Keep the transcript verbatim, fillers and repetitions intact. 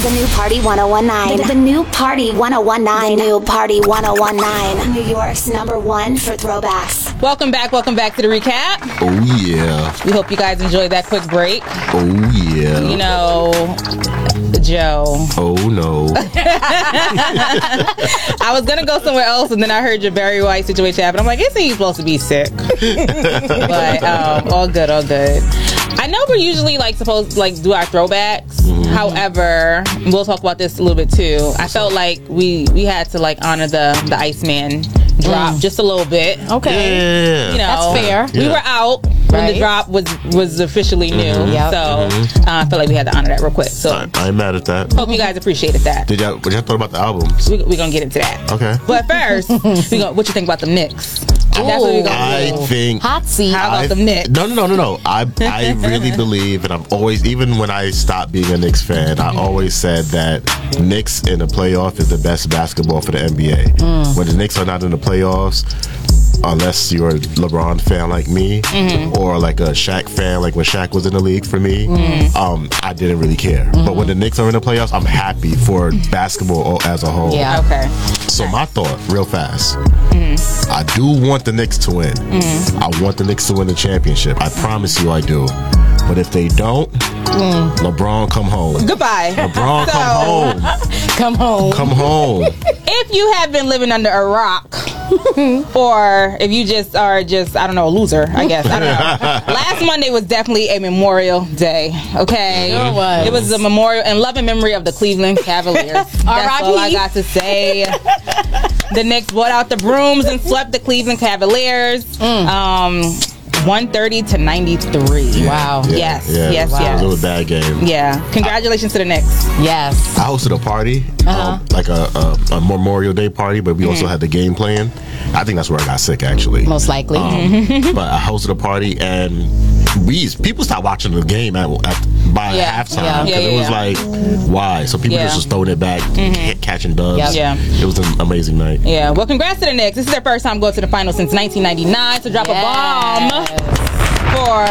The new Party one oh one nine. The, the new Party one oh one nine. The new Party one oh one nine. New York's number one for throwbacks. Welcome back, welcome back to the recap. Oh, yeah. We hope you guys enjoyed that quick break. Oh, yeah. You know, Joe. Oh, no. I was going to go somewhere else, and then I heard your Barry White situation happen. I'm like, isn't he supposed to be sick? But um, all good, all good. I know we're usually like supposed to like do our throwbacks. Mm-hmm. However, we'll talk about this a little bit too. I felt like we we had to like honor the the Iceman drop mm. just a little bit. Okay, yeah. You know, that's fair. We yeah. were out when right. the drop was was officially new, mm-hmm. yep. so mm-hmm. uh, I feel like we had to honor that real quick. So I, I ain't mad at that. Hope you guys appreciated that. Did y'all what y'all thought about the albums? We we gonna get into that. Okay, but first, we gonna what you think about the Knicks? Ooh, That's what we gonna I do. think hot seat. How about I, the Knicks? No, no, no, no, no. I I really believe, and I'm always, even when I stopped being a Knicks fan, I always said that Knicks in the playoff is the best basketball for the N B A. Mm. When the Knicks are not in the playoffs, unless you're a LeBron fan like me, mm-hmm. or like a Shaq fan, like when Shaq was in the league for me, mm-hmm. um, I didn't really care. Mm-hmm. But when the Knicks are in the playoffs, I'm happy for basketball as a whole. Yeah, okay. So my thought, real fast, mm-hmm. I do want the Knicks to win. Mm-hmm. I want the Knicks to win the championship. I promise you I do. But if they don't, mm. LeBron, come home. Goodbye. LeBron, so, come home. Come home. Come home. If you have been living under a rock, or if you just are just, I don't know, a loser, I guess. I don't know. Last Monday was definitely a Memorial Day, okay? Sure was. It was a memorial in love and memory of the Cleveland Cavaliers. That's all I got to say. The Knicks brought out the brooms and swept the Cleveland Cavaliers. Mm. Um... one thirty to ninety-three. Yeah, wow. Yeah, yes, yeah. yes, Wow. yes. It was a bad game. Yeah. Congratulations I, to the Knicks. Yes. I hosted a party, uh-huh. um, like a, a, a Memorial Day party, but we mm-hmm. also had the game playing. I think that's where I got sick, actually. Most likely. Um, but I hosted a party, and we people stopped watching the game at, at by yeah. halftime because yeah. yeah, it was yeah. like, why? So people yeah. just was throwing it back, mm-hmm. catching dubs. Yep. Yeah. It was an amazing night. Yeah. Well, congrats to the Knicks. This is their first time going to the finals since nineteen ninety-nine. So drop yes. a bomb for